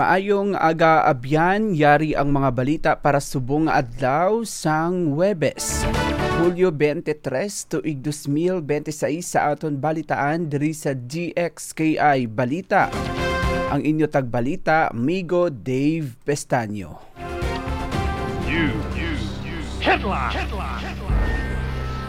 Maayong aga-abyan, yari ang mga balita para subong nga adlaw sang Huwebes. Hulyo 23 tuig 2026 sa aton balitaan diri sa GXKI Balita. Ang inyo tagbalita, Migo Dave Pestaño. Headline.